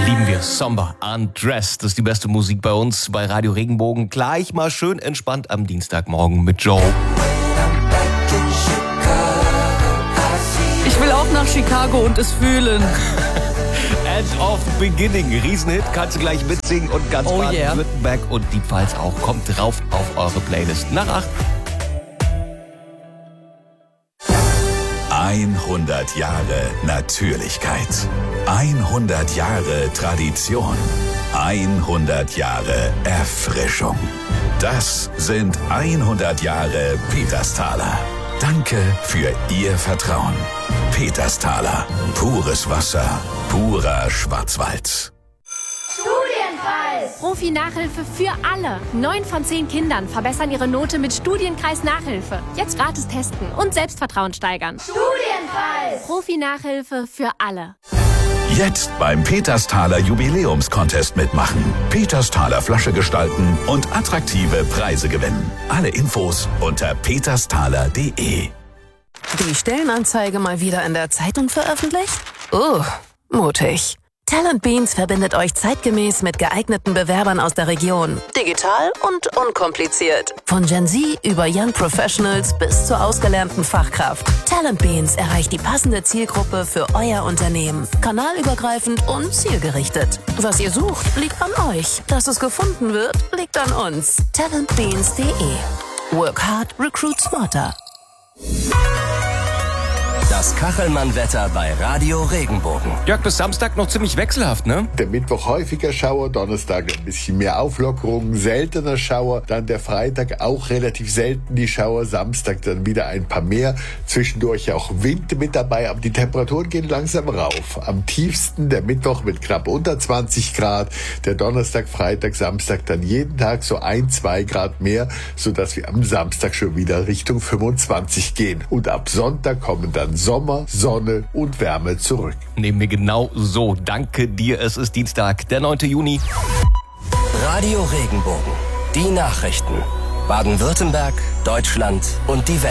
Lieben wir Somber Undressed. Das ist die beste Musik bei uns bei Radio Regenbogen. Gleich mal schön entspannt am Dienstagmorgen mit Joe. Ich will auch nach Chicago und es fühlen. End of Beginning. Riesenhit, kannst du gleich mitsingen und ganz Baden-Württemberg und die Pfalz auch. Kommt drauf auf eure Playlist. Nach 8. 100 Jahre Natürlichkeit. 100 Jahre Tradition. 100 Jahre Erfrischung. Das sind 100 Jahre Petersthaler. Danke für Ihr Vertrauen. Petersthaler. Pures Wasser. Purer Schwarzwald. Profi-Nachhilfe für alle. 9 von 10 Kindern verbessern ihre Note mit Studienkreis-Nachhilfe. Jetzt gratis testen und Selbstvertrauen steigern. Studienpreis! Profi-Nachhilfe für alle. Jetzt beim Petersthaler Jubiläumscontest mitmachen. Petersthaler Flasche gestalten und attraktive Preise gewinnen. Alle Infos unter petersthaler.de. Die Stellenanzeige mal wieder in der Zeitung veröffentlicht? Mutig. Talent Beans verbindet euch zeitgemäß mit geeigneten Bewerbern aus der Region. Digital und unkompliziert. Von Gen Z über Young Professionals bis zur ausgelernten Fachkraft. Talent Beans erreicht die passende Zielgruppe für euer Unternehmen. Kanalübergreifend und zielgerichtet. Was ihr sucht, liegt an euch. Dass es gefunden wird, liegt an uns. Talentbeans.de. Work hard, recruit smarter. Das Kachelmann-Wetter bei Radio Regenbogen. Jörg, bis Samstag noch ziemlich wechselhaft, ne? Der Mittwoch häufiger Schauer, Donnerstag ein bisschen mehr Auflockerung, seltener Schauer. Dann der Freitag auch relativ selten die Schauer, Samstag dann wieder ein paar mehr. Zwischendurch auch Wind mit dabei, aber die Temperaturen gehen langsam rauf. Am tiefsten der Mittwoch mit knapp unter 20 Grad, der Donnerstag, Freitag, Samstag dann jeden Tag so 1-2 Grad mehr, sodass wir am Samstag schon wieder Richtung 25 gehen. Und ab Sonntag kommen dann Sommer, Sonne und Wärme zurück. Nehmen wir genau so. Danke dir. Es ist Dienstag, der 9. Juni. Radio Regenbogen. Die Nachrichten. Baden-Württemberg, Deutschland und die Welt.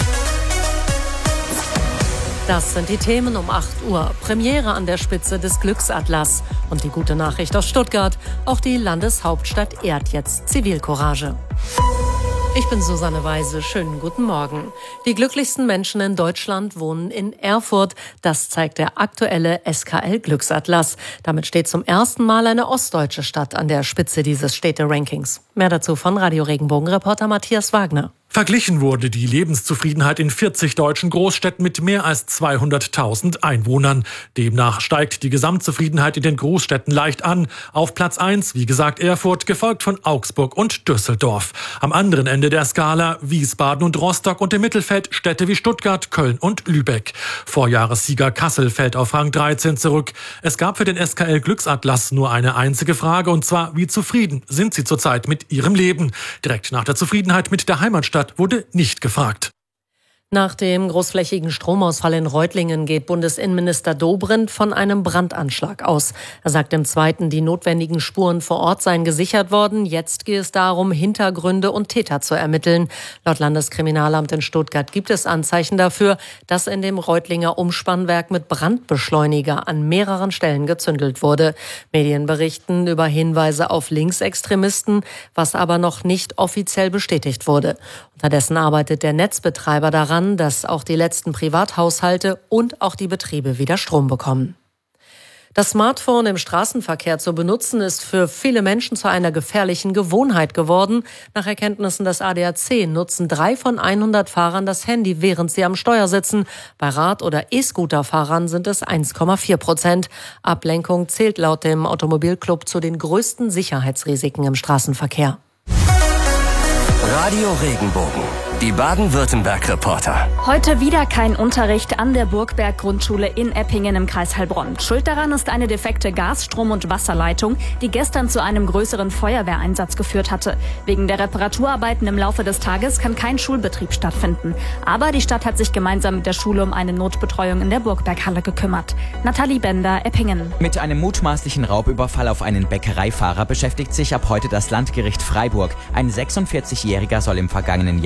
Das sind die Themen um 8 Uhr. Premiere an der Spitze des Glücksatlas. Und die gute Nachricht aus Stuttgart. Auch die Landeshauptstadt ehrt jetzt Zivilcourage. Ich bin Susanne Weise. Schönen guten Morgen. Die glücklichsten Menschen in Deutschland wohnen in Erfurt. Das zeigt der aktuelle SKL-Glücksatlas. Damit steht zum ersten Mal eine ostdeutsche Stadt an der Spitze dieses Städte-Rankings. Mehr dazu von Radio Regenbogen-Reporter Matthias Wagner. Verglichen wurde die Lebenszufriedenheit in 40 deutschen Großstädten mit mehr als 200.000 Einwohnern. Demnach steigt die Gesamtzufriedenheit in den Großstädten leicht an. Auf Platz 1, wie gesagt, Erfurt, gefolgt von Augsburg und Düsseldorf. Am anderen Ende der Skala Wiesbaden und Rostock und im Mittelfeld Städte wie Stuttgart, Köln und Lübeck. Vorjahressieger Kassel fällt auf Rang 13 zurück. Es gab für den SKL Glücksatlas nur eine einzige Frage, und zwar: Wie zufrieden sind Sie zurzeit mit Ihrem Leben? Direkt nach der Zufriedenheit mit der Heimatstadt wurde nicht gefragt. Nach dem großflächigen Stromausfall in Reutlingen geht Bundesinnenminister Dobrindt von einem Brandanschlag aus. Er sagt im Zweiten, die notwendigen Spuren vor Ort seien gesichert worden. Jetzt gehe es darum, Hintergründe und Täter zu ermitteln. Laut Landeskriminalamt in Stuttgart gibt es Anzeichen dafür, dass in dem Reutlinger Umspannwerk mit Brandbeschleuniger an mehreren Stellen gezündelt wurde. Medien berichten über Hinweise auf Linksextremisten, was aber noch nicht offiziell bestätigt wurde. Unterdessen arbeitet der Netzbetreiber daran, dass auch die letzten Privathaushalte und auch die Betriebe wieder Strom bekommen. Das Smartphone im Straßenverkehr zu benutzen, ist für viele Menschen zu einer gefährlichen Gewohnheit geworden. Nach Erkenntnissen des ADAC nutzen 3 von 100 Fahrern das Handy, während sie am Steuer sitzen. Bei Rad- oder E-Scooter-Fahrern sind es 1,4%. Ablenkung zählt laut dem Automobilclub zu den größten Sicherheitsrisiken im Straßenverkehr. Radio Regenbogen. Die Baden-Württemberg-Reporter. Heute wieder kein Unterricht an der Burgberg-Grundschule in Eppingen im Kreis Heilbronn. Schuld daran ist eine defekte Gas-, Strom- und Wasserleitung, die gestern zu einem größeren Feuerwehreinsatz geführt hatte. Wegen der Reparaturarbeiten im Laufe des Tages kann kein Schulbetrieb stattfinden. Aber die Stadt hat sich gemeinsam mit der Schule um eine Notbetreuung in der Burgberghalle gekümmert. Nathalie Bender, Eppingen. Mit einem mutmaßlichen Raubüberfall auf einen Bäckereifahrer beschäftigt sich ab heute das Landgericht Freiburg. Ein 46-Jähriger soll im vergangenen Jahr bereits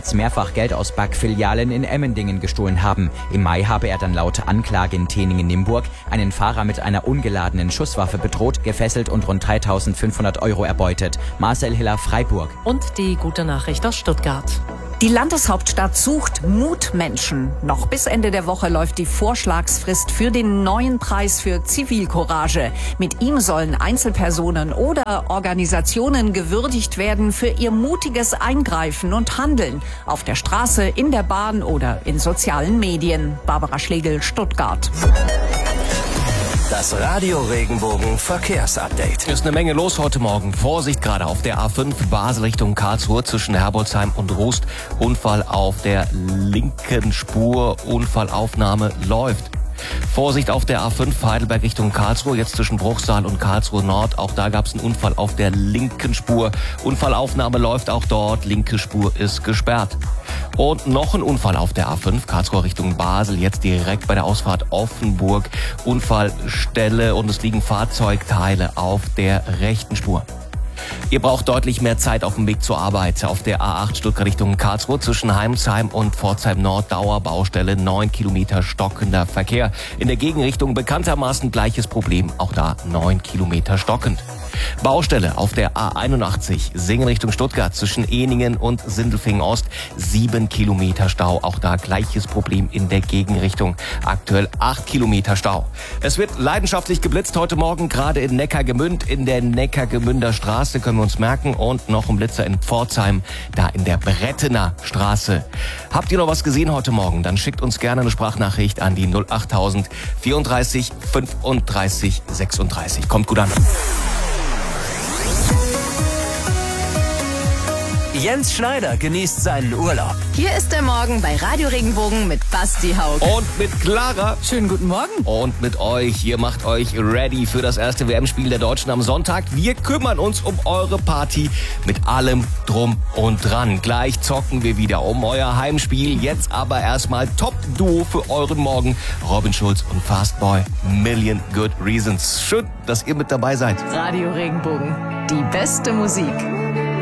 bereits mehrfach Geld aus BAK-Filialen in Emmendingen gestohlen haben. Im Mai habe er dann laut Anklage in Teningen-Nimburg einen Fahrer mit einer ungeladenen Schusswaffe bedroht, gefesselt und rund 3.500 € erbeutet. Marcel Hiller, Freiburg. Und die gute Nachricht aus Stuttgart. Die Landeshauptstadt sucht Mutmenschen. Noch bis Ende der Woche läuft die Vorschlagsfrist für den neuen Preis für Zivilcourage. Mit ihm sollen Einzelpersonen oder Organisationen gewürdigt werden für ihr mutiges Eingreifen und Handeln. Auf der Straße, in der Bahn oder in sozialen Medien. Barbara Schlegel, Stuttgart. Das Radio Regenbogen Verkehrsupdate. Ist eine Menge los heute Morgen. Vorsicht gerade auf der A5 Basel Richtung Karlsruhe zwischen Herbolzheim und Rust. Unfall auf der linken Spur. Unfallaufnahme läuft. Vorsicht auf der A5 Heidelberg Richtung Karlsruhe, jetzt zwischen Bruchsal und Karlsruhe Nord. Auch da gab es einen Unfall auf der linken Spur. Unfallaufnahme läuft auch dort. Linke Spur ist gesperrt. Und noch ein Unfall auf der A5 Karlsruhe Richtung Basel, jetzt direkt bei der Ausfahrt Offenburg. Unfallstelle und es liegen Fahrzeugteile auf der rechten Spur. Ihr braucht deutlich mehr Zeit auf dem Weg zur Arbeit. Auf der A8 Stuttgart Richtung Karlsruhe zwischen Heimsheim und Pforzheim Nord Dauerbaustelle, 9 Kilometer stockender Verkehr. In der Gegenrichtung bekanntermaßen gleiches Problem, auch da 9 Kilometer stockend. Baustelle auf der A81 Singen Richtung Stuttgart zwischen Ehningen und Sindelfingen Ost, 7 Kilometer Stau, auch da gleiches Problem in der Gegenrichtung. Aktuell 8 Kilometer Stau. Es wird leidenschaftlich geblitzt heute Morgen, gerade in Neckargemünd, in der Neckargemünder Straße, können wir uns merken, und noch ein Blitzer in Pforzheim, da in der Brettener Straße. Habt ihr noch was gesehen heute Morgen? Dann schickt uns gerne eine Sprachnachricht an die 08000 34 35 36. Kommt gut an. Jens Schneider genießt seinen Urlaub. Hier ist der Morgen bei Radio Regenbogen mit Basti Haug. Und mit Clara. Schönen guten Morgen. Und mit euch. Ihr macht euch ready für das erste WM-Spiel der Deutschen am Sonntag. Wir kümmern uns um eure Party mit allem drum und dran. Gleich zocken wir wieder um euer Heimspiel. Jetzt aber erstmal Top-Duo für euren Morgen. Robin Schulz und Fastboy. Million Good Reasons. Schön, dass ihr mit dabei seid. Radio Regenbogen. Die beste Musik.